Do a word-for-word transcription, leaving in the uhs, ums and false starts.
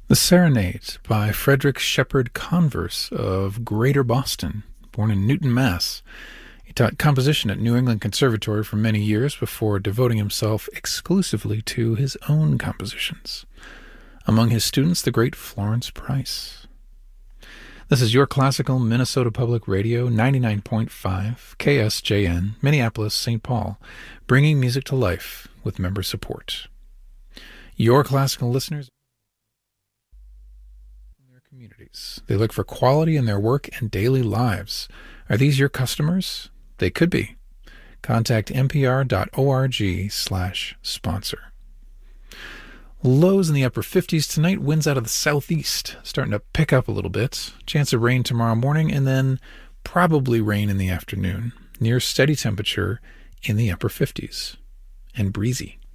The Serenade by Frederick Shepard Converse of Greater Boston, born in Newton, Mass. He taught composition at New England Conservatory for many years before devoting himself exclusively to his own compositions. Among his students, the great Florence Price. This is your classical Minnesota Public Radio, ninety-nine point five, K S J N, Minneapolis, Saint Paul, bringing music to life with member support. Your classical listeners in their communities. They look for quality in their work and daily lives. Are these your customers? They could be. Contact npr.org slash sponsor. Lows in the upper fifties tonight, winds out of the southeast, starting to pick up a little bit. Chance of rain tomorrow morning, and then probably rain in the afternoon. Near steady temperature in the upper fifties. And breezy.